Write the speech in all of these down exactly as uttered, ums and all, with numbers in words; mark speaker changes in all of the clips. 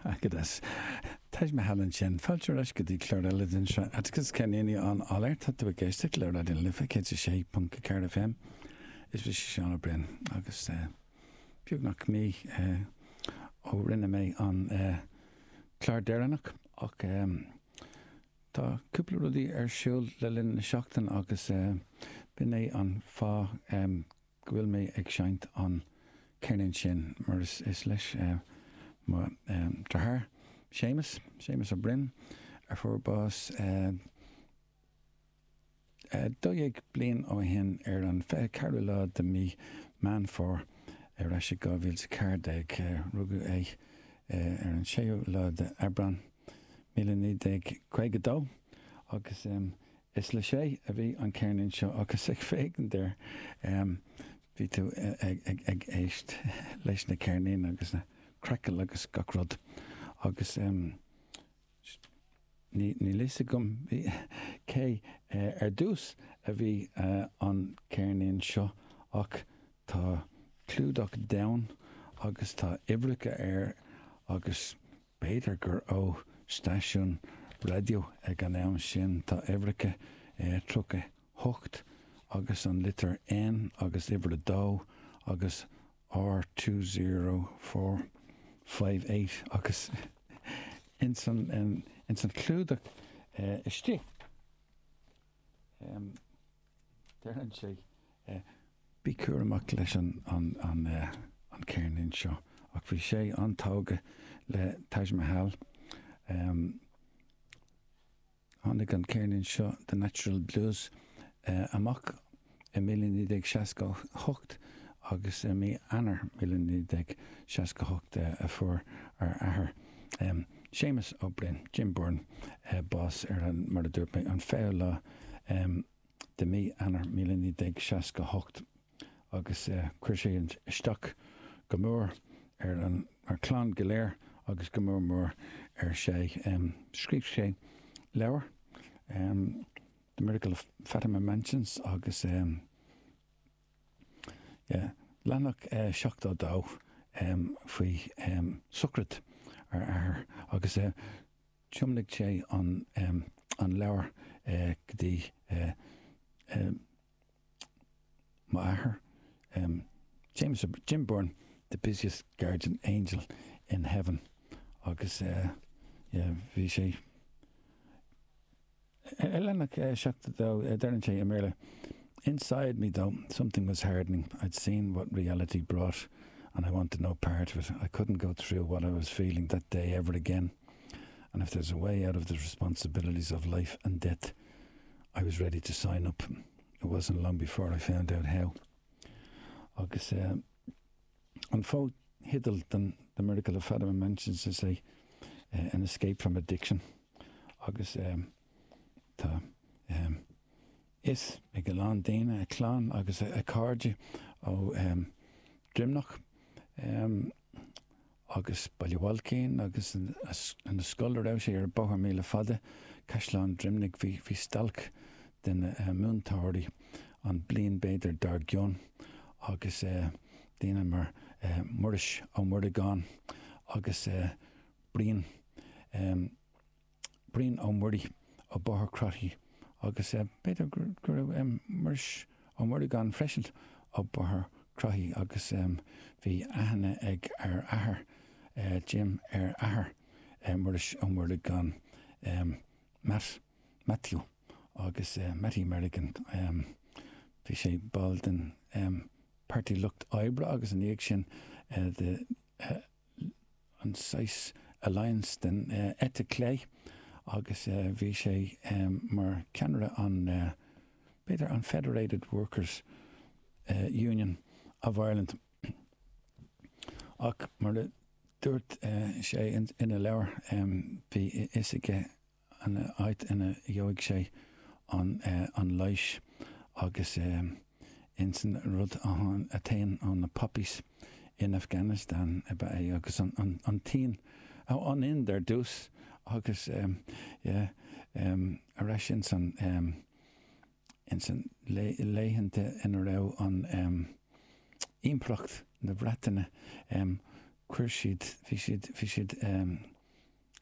Speaker 1: Agadas. Teis me hallan sin, fáiltear eis go dtí clár eile din se, atgus cenéine an aléirt hat bh géiste clár a din lifa cé sé punca ceir F M, is bhí sé seán brin, agus beag nach mí ó rinne mé an clár deireannach, ach tá cúpla rudaí ar siúl le linn na seachtain agus bin é an fá go bhfuil mé ag seint an ceirninn sin, mar is, is leis má drthar Seamus, Seamus a Bryn, ar fuair bás dóigh bliain ó hin ar an fé cearú lá de mí man fór ar eis go bhfuil sa card ag rugadh é ar an séú lá de Abran míle ní ag chuige dó agus is le sé a bhí an ceirninn seo agus ag fégan der bhí tú ag éist leis na ceirnín agus na crackle agus gachrod agus um, ní, ní lisa gom cé uh, ar dús a bhí uh, an ceirnín seo ach tá clúdach down agus tá ibricha ar agus béidir gur ó stáisiún radio ag an ann sin tá ibricha uh, trucha hocht agus an litir N agus ibre dó agus R two zero four five eight agus in san um, in san clúdach uh, istí um, der an sé uh, bí cúr amach leis an an an, uh, an ceirninn seo ach bhí sé antóga le Taj Mahal um, tháinig an ceirninn seo The Natural Blues uh, amach i milliún ag seasca hocht agus uh, mí anar milliún ag seasca hocht uh, a fuair ar ahar um, Seamus O'Brien, Jim Byrne, uh, boss ar an mar a dúirt mé an féil lá um, de mí anar milliún ag seasca hocht agus uh, chuir sé an isteach go mór ar an ar chlán go léir agus go mór mór ar sé um, scríb sé leabhar um, The Miracle of Fatima Mansions agus um, yeah, lenach uh, seachtó dó um, faoi um, sucrad ar ahar agus uh, tiomnig sé an um, an leabhar uh, go dtí uh, um, má ahar um, James Jim Byrne, the busiest guardian angel in heaven agus uh, yeah, bhí sé Lenach seachta dó dearann sé a méle. Inside me though, something was hardening. I'd seen what reality brought and I wanted no part of it. I couldn't go through what I was feeling that day ever again. And if there's a way out of the responsibilities of life and death, I was ready to sign up. It wasn't long before I found out how. Agus uh, an fó hidal den The Miracle of Fatima Mansions is a, uh, an escape from addiction. Agus um, tá um, is ag an lán daine a chlán agus a, a cardide ó um, drimnach um, agus bailhhalcín agus an, an scoil rá sé ar bóthar míle fada Caisleán drimnig hí hí stalc den uh, múntáirí an blian béidir dar gion agus uh, daine mar uh, muris ó murdagáin agus uh, brian um, brian ó murdi ó bóthar crothaí agus uh, beidir gur um, muris ó murdagáin freisilt ó bóthar crothaí agus um, bhí aithne ag ar ahar uh, Jim ar ahar uh, muris ó murdagáin um, Matt Matthew agus uh, Matty Merrigan um, bhí sé ball den um, party lucht oibre agus an éag sin uh, the uh, an seis alliance den uh, Etta Clay agus uh, bhí sé um, mar Canada an uh, beidir an Federated Workers uh, Union of Ireland ach mar dúirt uh, sé in, in a leabhar um, bhí isige an áit ina dheoigh sé an, uh, an leish agus um, insan rud an a tain an na poppies in Afghanistan é agus an, an, an tín an in der dús agus um, yeah, um, a reis insan um, insan léhannta in a rá an um, impracht na bhreataine um, chuir siad bhí siad bhí siad um,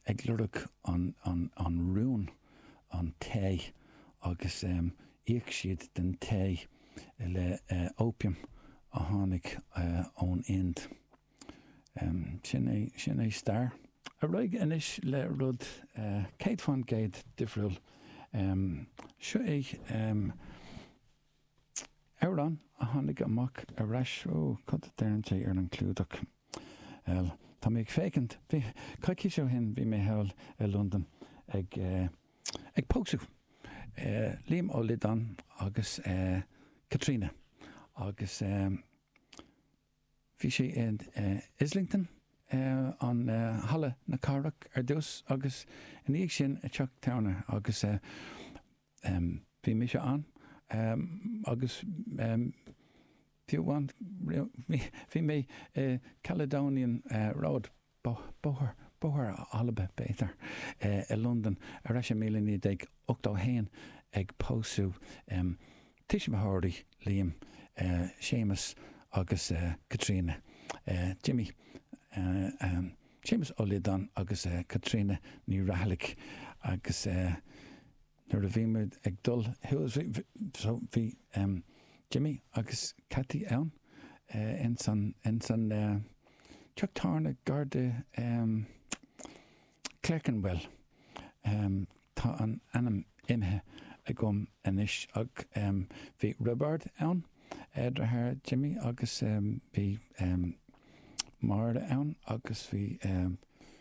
Speaker 1: ag lurach an, an, an rún an té agus um, íoc siad den té le uh, opium a tháinig uh, ón Ind. Um, sin é sin é star. A roiig inis le rud uh, céad fan géad difriúil. Um, seo é um, Éireann a tháinig amach a reis ó cad déann sé ar an clúdach. Uh, tá mé ag fécint, caiici seo hin bhí mé heil i London ag, uh, ag pósú. Uh, Liam ó Lidan agus uh, Katrina agus um, bhí sé in uh, Islington uh, an uh, Halle na Carach ar dús agus in íag sin a teach tana agus uh, um, bhí mé se an um, agus um, fiúháin bhí mé uh, Caledonian uh, Road bóthar bóthar alba bétar uh, i London a reis mí ag ochtó héin ag pósú um, Tisha Hardy, Liam, uh, Seamus agus uh, Katrina, uh, Jimmy, uh, um, Seamus O'Lidan agus uh, Katrina ní rahalik agus uh, nuair a bhí muid ag dul so bhí um, Jimmy agus Cathy ann uh, in san in san uh, teachtarna garda um, Clerkenwell um, tá an anam imhe a gom inis ag um, bhí Robert ann Edra Jimmy agus um, bhí um, Marda ann agus bhí um,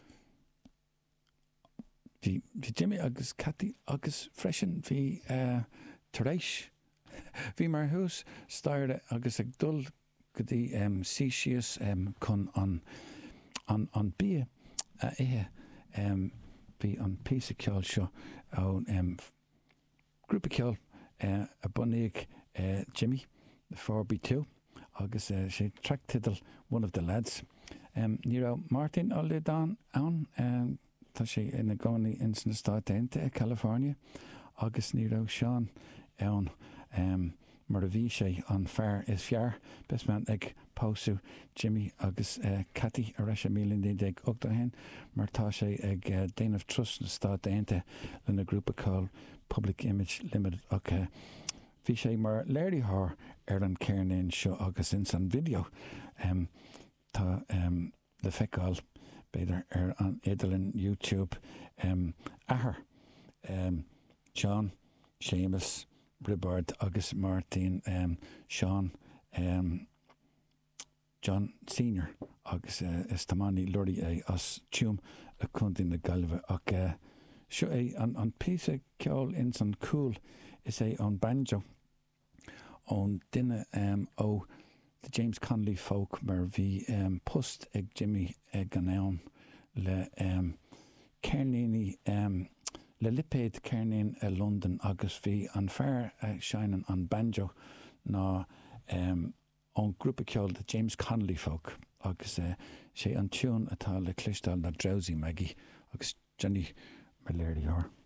Speaker 1: bhí Jimmy agus Cathy agus freisin bhí uh, taréis bhí mar hús stairde agus ag dul go dtí um, síos um, chun an an an bí a ihe um, bhí an písa ceáil seo ón um, grúpa ceáil uh, a bunaíodh uh, Jimmy the four B two agus uh, sé track title one of the lads um, ní rá Martin O'Lidan ann um, tá sé ina gcónaí in san Stát Aontaithe California agus ní rá Sean ann um, mar a bhí sé an fear is fear bes man ag pósú Jimmy agus uh, Cathy a reis mí ag ochtó hen mar tá sé ag uh, Déanamh Trust na Stát Aontaithe lena grúpa call Public Image Limited ach uh, bhí sé mar léirithár ar an céirnaon seo agus in san video um, tá um, le feiceáil beidir ar an idirlinn YouTube um, ahar um, John, Seamus, Ribard agus Martin, um, Sean, um, John Senior agus uh, is tamani lordi é as tiúm a chundin na galbh ach uh, seo é an, an písa ceáil in san cool is é an banjo ón duine um, ó the James Connolly folk mar bhí um, post ag Jimmy ag an ann le um, cairníní um, le lipéad cairnín a London agus bhí an fear uh, seinan an banjo ná um, ón grúpa ceáil the James Connolly folk agus uh, sé an tún atá le clistal na Drowsy Maggie agus Johnny Maléir